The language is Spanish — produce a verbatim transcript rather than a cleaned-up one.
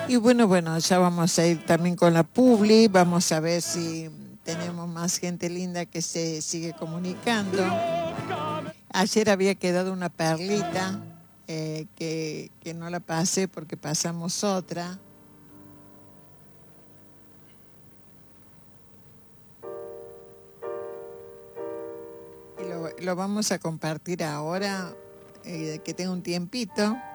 Y bueno, bueno, ya vamos a ir también con la publi, vamos a ver si tenemos más gente linda que se sigue comunicando. Ayer había quedado una perlita eh, que, que no la pasé porque pasamos otra. Y lo, lo vamos a compartir ahora, eh, que tengo un tiempito.